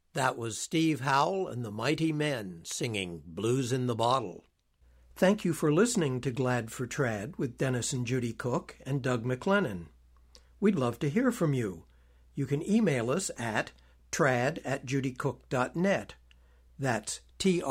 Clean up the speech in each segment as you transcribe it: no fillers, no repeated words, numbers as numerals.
That was Steve Howell and the Mighty Men singing Blues in the Bottle. Thank you for listening to Glad for Trad with Dennis and Judy Cook and Doug McLennan. We'd love to hear from you. You can email us at trad@judycook.net. That's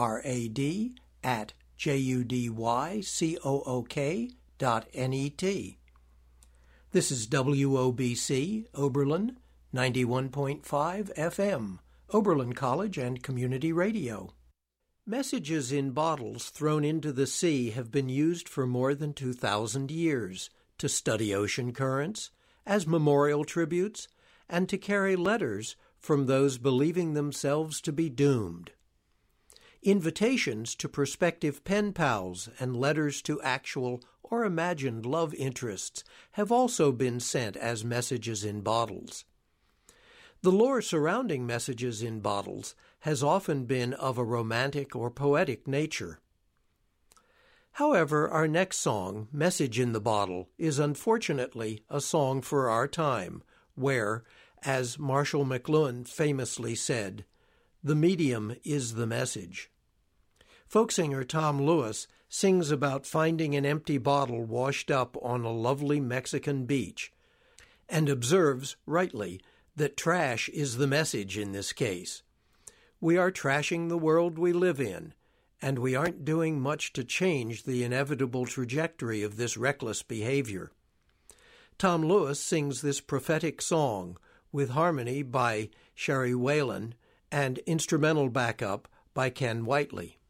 trad@judycook.net. This is WOBC, Oberlin, 91.5 FM, Oberlin College and Community Radio. Messages in bottles thrown into the sea have been used for more than 2,000 years to study ocean currents, as memorial tributes, and to carry letters from those believing themselves to be doomed. Invitations to prospective pen pals and letters to actual or imagined love interests have also been sent as messages in bottles. The lore surrounding messages in bottles has often been of a romantic or poetic nature. However, our next song, Message in the Bottle, is unfortunately a song for our time, where, as Marshall McLuhan famously said, "The medium is the message." Folk singer Tom Lewis sings about finding an empty bottle washed up on a lovely Mexican beach, and observes, rightly, that trash is the message in this case. We are trashing the world we live in, and we aren't doing much to change the inevitable trajectory of this reckless behavior. Tom Lewis sings this prophetic song with harmony by Sherry Whalen and instrumental backup by Ken Whiteley.